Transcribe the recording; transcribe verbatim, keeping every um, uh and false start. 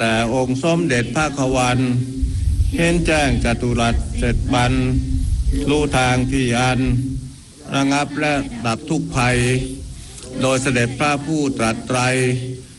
แต่องค์สมเด็จพระขวันเห็นแจ้งจตุรัสเสร็จบรรรู้ทางที่อันระงับและดับทุกภัยโดยเสด็จพระผู้ตรัสไตร